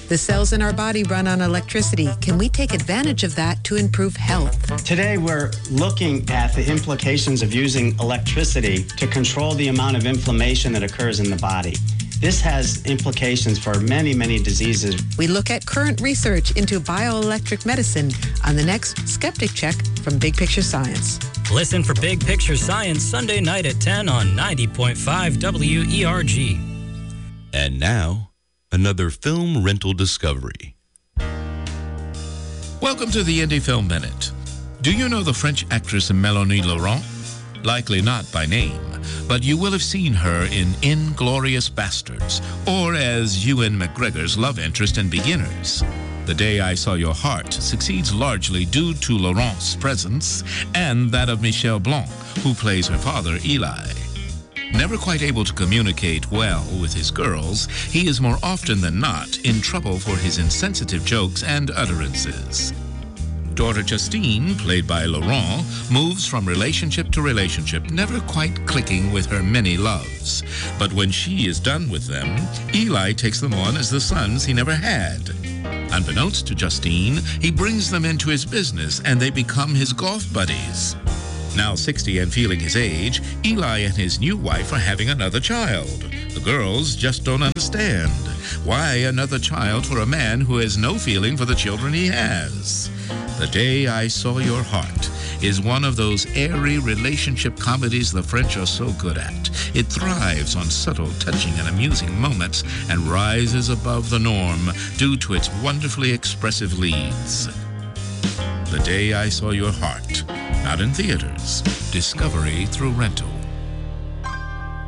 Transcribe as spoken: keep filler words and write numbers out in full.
The cells in our body run on electricity. Can we take advantage of that to improve health? Today, we're looking at the implications of using electricity to control the amount of inflammation that occurs in the body. This has implications for many, many diseases. We look at current research into bioelectric medicine on the next Skeptic Check from Big Picture Science. Listen for Big Picture Science Sunday night at ten on ninety point five W E R G. And now, another film rental discovery. Welcome to the Indie Film Minute. Do you know the French actress Mélanie Laurent? Likely not by name, but you will have seen her in Inglourious Bastards, or as Ewan McGregor's love interest in Beginners. The Day I Saw Your Heart succeeds largely due to Laurent's presence and that of Michel Blanc, who plays her father, Eli. Never quite able to communicate well with his girls, he is more often than not in trouble for his insensitive jokes and utterances. Daughter Justine, played by Laurent, moves from relationship to relationship, never quite clicking with her many loves. But when she is done with them, Eli takes them on as the sons he never had. Unbeknownst to Justine, he brings them into his business and they become his golf buddies. Now sixty and feeling his age, Eli and his new wife are having another child. The girls just don't understand. Why another child for a man who has no feeling for the children he has? The Day I Saw Your Heart is one of those airy relationship comedies the French are so good at. It thrives on subtle, touching, and amusing moments and rises above the norm due to its wonderfully expressive leads. The Day I Saw Your Heart. Out in theaters. Discovery through rental.